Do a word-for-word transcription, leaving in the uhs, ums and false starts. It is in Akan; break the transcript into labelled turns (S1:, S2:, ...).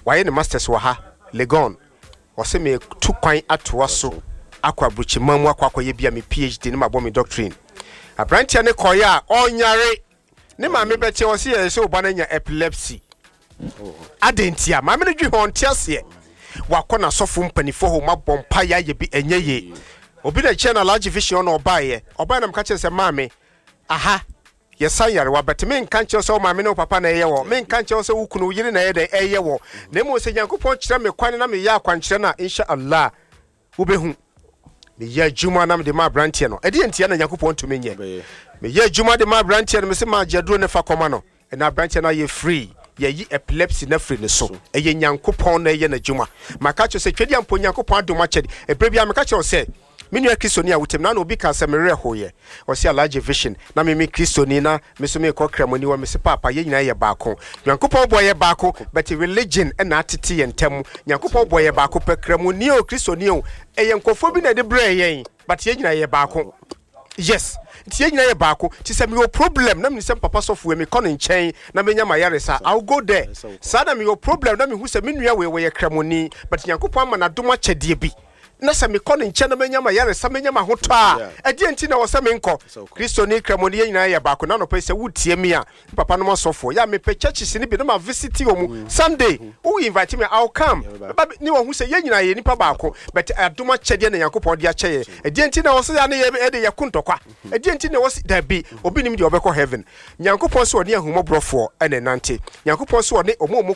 S1: waye ne masters wa ha Legon wose me tu kwan atoa so akwa bruchima mu akwa akoye bia me PhD ne mabɔ me doctrine abrantia ne koya onyare ne ma me beche wose ye se oba na nya epilepsy adentia ma me ne dwi ho ntiase wakona sofo mpanifo ho mabɔ mpa ya ye bi enye ye obi na che na large vision na obaye obaye na mka che se ma me aha yesa yare wa bet me nka nche so ma me no papa na eye wo me nka nche so wukunu yiri na eye eye wo na mo se Nyankopɔn kire me kwan na me ya akwankyere na insha Allah wo behu me ya juma na me de ma brantie no e de ntia na Nyankopɔn to me nye me ya juma de ma brantie no me se ma jaduro ne fa koma no e na brantie na ye free ye yi epilepsy na free ne so e ye Nyankopɔn na ye na juma maka che se twedi ampo Nyankopɔn adoma chede e brebia me ka che se Minu ya Kristoni ya utem na no bi ka se mere hoye osi large vision na me me Kristoni na me so me ko kramoni wa me se papa ye nyina ye baako Nyankopɔn boye baako but religion e na atete ye ntem Nyankopɔn boye baako pe kramoni o Kristoni o e ye nkofo bi na de bre yen but ye nyina ye baako yes ti ye nyina ye baako ti se me o problem na me se papa sofo me ko nchen na me nya mayaresa I'll go there sa na me o problem na me hu se me nua we we ye kramoni but Nyankopɔn ma na doma kyede bi na se me kono nche na menya ma yare sa menya ma hoto a ade enti na wo se me nko Kristo ni kramoni nyina ya baako na no pe se wutie me a papa no masofo ya me pe churches ni bi na ma visit omu Sunday who invite me I'll come ni wo hu se ye nyina ye nipa baako but adoma kyede na Yakobon de akyeye ade enti na wo se ya na ye e de yakuntokwa ade enti na wo se da bi obi nim de obekọ heaven Yakobon se oni ahumọbrọfo ene nante Yakobon se oni omo